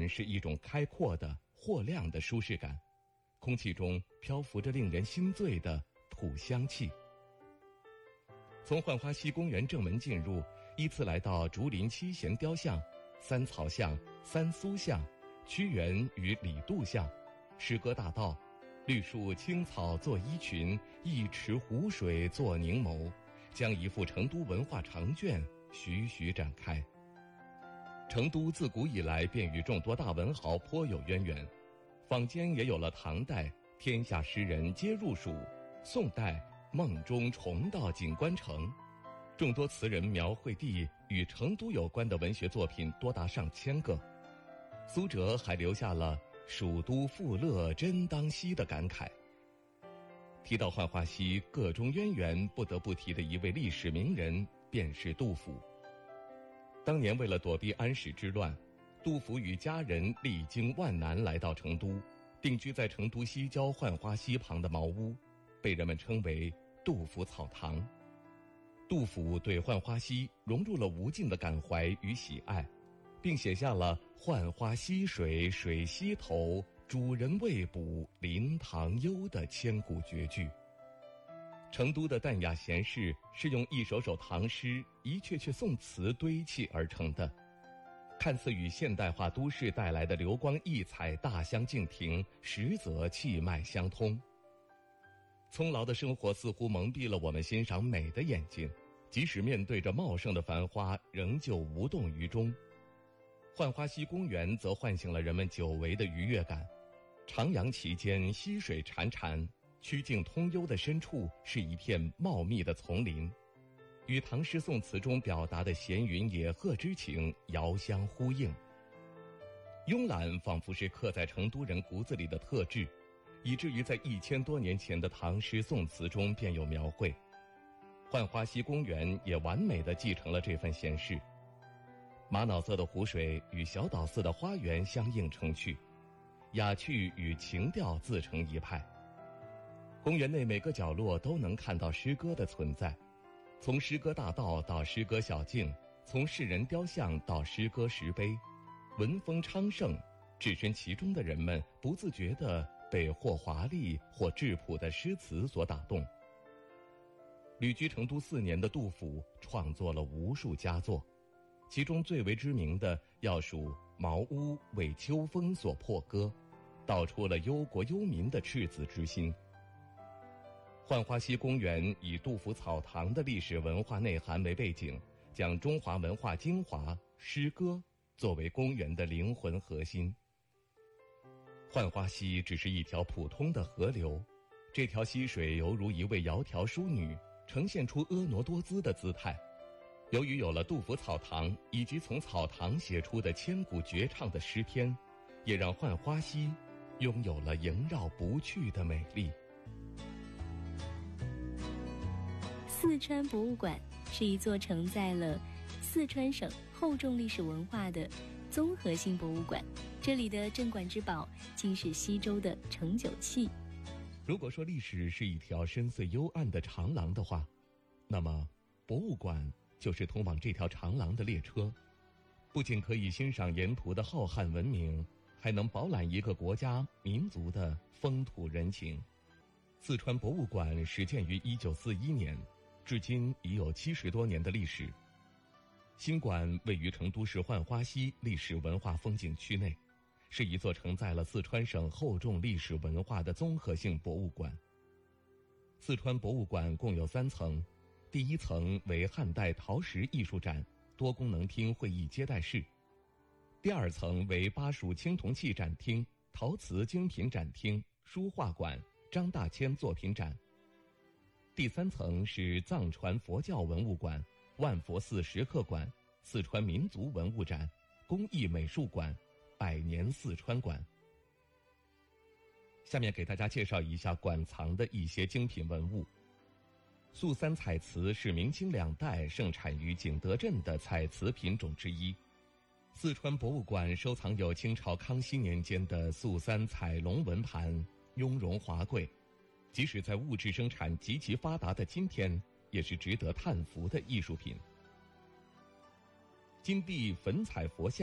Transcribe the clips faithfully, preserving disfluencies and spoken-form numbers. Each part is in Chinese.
然是一种开阔的、豁亮的舒适感，空气中漂浮着令人心醉的土香气。从浣花溪公园正门进入，依次来到竹林七贤雕像、三草巷、三苏巷、屈原与李杜巷、诗歌大道、绿树青草作衣裙，一池湖水作凝眸，将一幅成都文化长卷徐徐展开。成都自古以来便与众多大文豪颇有渊源，坊间也有了唐代天下诗人皆入蜀，宋代梦中重到锦官城，众多词人描绘地与成都有关的文学作品多达上千个。苏辙还留下了蜀都富乐真当惜的感慨。提到浣花溪个中渊源，不得不提的一位历史名人便是杜甫。当年为了躲避安史之乱，杜甫与家人历经万难来到成都，定居在成都西郊浣花溪旁的茅屋，被人们称为杜甫草堂。杜甫对浣花溪融入了无尽的感怀与喜爱，并写下了浣花溪水水西头，主人未卜临塘幽的千古绝句。成都的淡雅闲适是用一首首唐诗、一阙阙宋词堆砌而成的，看似与现代化都市带来的流光溢彩大相径庭，实则气脉相通。匆劳的生活似乎蒙蔽了我们欣赏美的眼睛，即使面对着茂盛的繁花，仍旧无动于衷。浣花溪公园则唤醒了人们久违的愉悦感。徜徉其间，溪水潺潺，曲径通幽的深处是一片茂密的丛林，与唐诗宋词中表达的闲云野鹤之情遥相呼应。慵懒仿佛是刻在成都人骨子里的特质，以至于在一千多年前的唐诗宋词中便有描绘。浣花溪公园也完美地继承了这份闲适。玛瑙色的湖水与小岛似的花园相映成趣，雅趣与情调自成一派。公园内每个角落都能看到诗歌的存在，从诗歌大道到诗歌小径，从士人雕像到诗歌石碑，文风昌盛，置身其中的人们不自觉地被或华丽或质朴的诗词所打动。旅居成都四年的杜甫创作了无数佳作，其中最为知名的要数《茅屋为秋风所破歌》，道出了忧国忧民的赤子之心。浣花溪公园以杜甫草堂的历史文化内涵为背景，将中华文化精华诗歌作为公园的灵魂核心。浣花溪只是一条普通的河流，这条溪水犹如一位窈窕淑女，呈现出婀娜多姿的姿态。由于有了杜甫草堂以及从草堂写出的千古绝唱的诗篇，也让浣花溪拥有了萦绕不去的美丽。 四川博物馆是一座承载了四川省厚重历史文化的综合性博物馆，这里的镇馆之宝竟是西周的盛酒器。 如果说历史是一条深邃幽暗的长廊的话，那么博物馆就是通往这条长廊的列车，不仅可以欣赏沿途的浩瀚文明，还能饱览一个国家民族的风土人情。四川博物馆始建于一九四一年，至今已有七十多年的历史。新馆位于成都市浣花溪历史文化风景区内，是一座承载了四川省厚重历史文化的综合性博物馆。四川博物馆共有三层，第一层为汉代陶石艺术展、多功能厅会议接待室，第二层为巴蜀青铜器展厅、陶瓷精品展厅、书画馆、张大千作品展，第三层是藏传佛教文物馆、万佛寺石刻馆、四川民族文物展、工艺美术馆、百年四川馆。下面给大家介绍一下馆藏的一些精品文物。素三彩瓷是明清两代盛产于景德镇的彩瓷品种之一。四川博物馆收藏有清朝康熙年间的素三彩龙纹盘，雍容华贵，即使在物质生产极其发达的今天，也是值得叹服的艺术品。金地粉彩佛像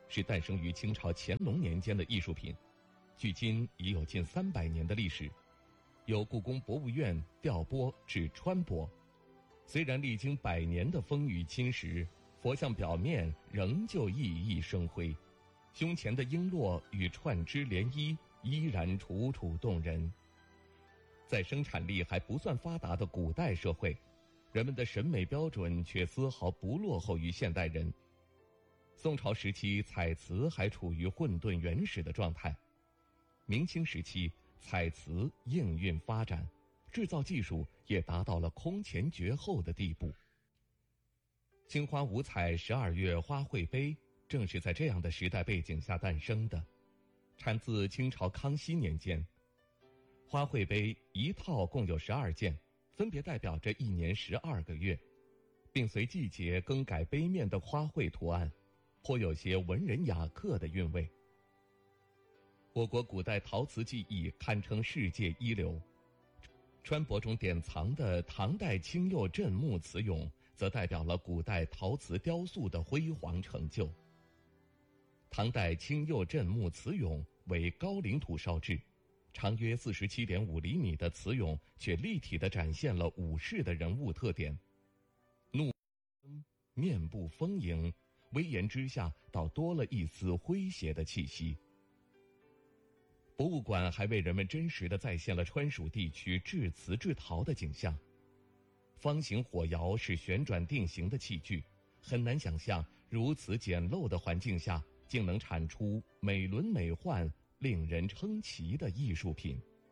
是诞生于清朝乾隆年间的艺术品，距今已有近三百年的历史，由故宫博物院调拨至川博。虽然历经百年的风雨侵蚀，佛像表面仍旧熠熠生辉，胸前的璎珞与串枝涟漪依然楚楚动人。在生产力还不算发达的古代社会，人们的审美标准却丝毫不落后于现代人。宋朝时期，彩瓷还处于混沌原始的状态。明清时期，彩瓷应运发展，制造技术也达到了空前绝后的地步。青花五彩十二月花卉杯正是在这样的时代背景下诞生的，产自清朝康熙年间。花卉杯一套共有十二件，分别代表着一年十二个月，并随季节更改杯面的花卉图案，颇有些文人雅客的韵味。我国古代陶瓷技艺堪称世界一流，川博中典藏的唐代青釉镇墓瓷俑则代表了古代陶瓷雕塑的辉煌成就。唐代青釉镇墓瓷俑为高岭土烧制，长约 四十七点五厘米的瓷俑却立体地展现了武士的人物特点，怒面部丰盈，威严之下倒多了一丝诙谐的气息。博物馆还为人们真实地再现了川蜀地区制瓷制陶的景象。方形火窑是旋转定型的器具，很难想象如此简陋的环境下竟能产出美轮美奂、令人称奇的艺术品。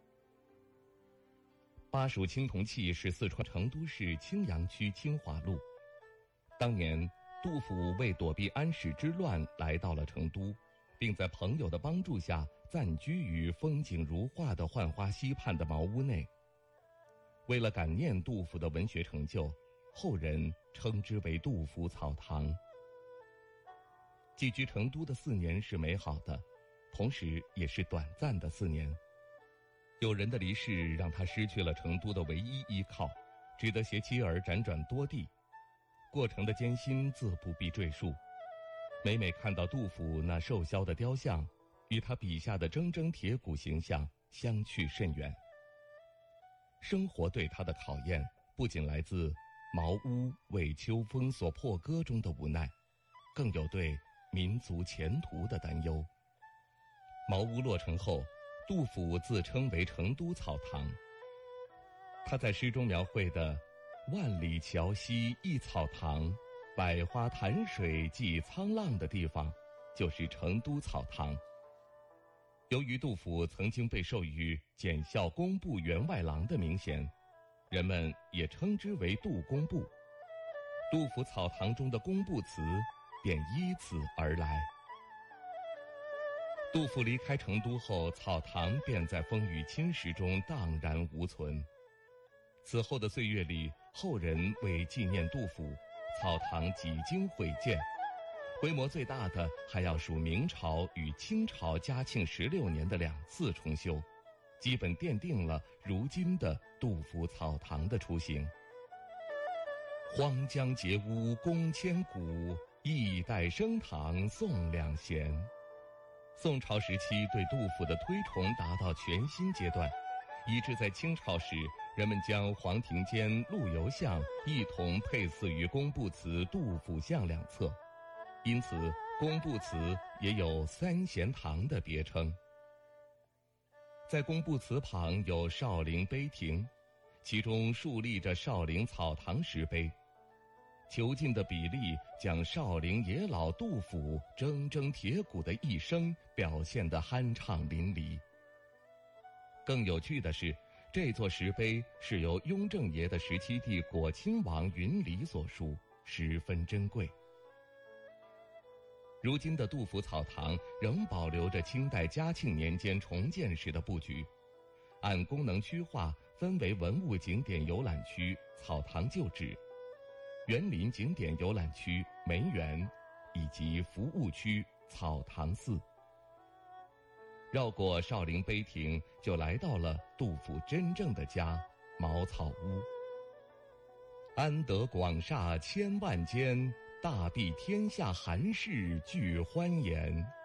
巴蜀青铜器是四川成都市青阳区清华路。当年杜甫为躲避安史之乱来到了成都，并在朋友的帮助下暂居于风景如画的浣花溪畔的茅屋内。为了感念杜甫的文学成就，后人称之为杜甫草堂。寄居成都的四年是美好的，同时也是短暂的四年。友人的离世让他失去了成都的唯一依靠，只得携妻儿辗转多地。过程的艰辛自不必赘述，每每看到杜甫那瘦削的雕像，与他笔下的铮铮铁骨形象相去甚远。生活对他的考验不仅来自茅屋为秋风所破歌中的无奈，更有对民族前途的担忧。茅屋落成后，杜甫自称为成都草堂。他在诗中描绘的万里桥西一草堂，百花潭水济沧浪的地方，就是成都草堂。由于杜甫曾经被授予检校工部员外郎的名衔，人们也称之为杜工部。杜甫草堂中的工部词便依此而来。杜甫离开成都后，草堂便在风雨侵蚀中荡然无存。此后的岁月里，后人为纪念杜甫，草堂几经毁建，规模最大的还要数明朝与清朝嘉庆十六年的两次重修，基本奠定了如今的杜甫草堂的雏形。荒江节屋宫千古，一代升堂宋两贤。宋朝时期对杜甫的推崇达到全新阶段，以致在清朝时，人们将黄庭坚、陆游像一同配祀于工部祠杜甫像两侧，因此工部祠也有三贤堂的别称。在工部祠旁有少陵碑亭，其中竖立着少陵草堂石碑，遒劲的比例将少陵野老杜甫铮铮铁骨的一生表现得酣畅淋漓。更有趣的是，这座石碑是由雍正爷的十七弟果亲王云里所书，十分珍贵。如今的杜甫草堂仍保留着清代嘉庆年间重建时的布局，按功能区划分为文物景点游览区草堂旧址、园林景点游览区梅园以及服务区草堂寺。绕过少陵碑亭，就来到了杜甫真正的家茅草屋。安得广厦千万间， 大地天下寒士俱欢颜。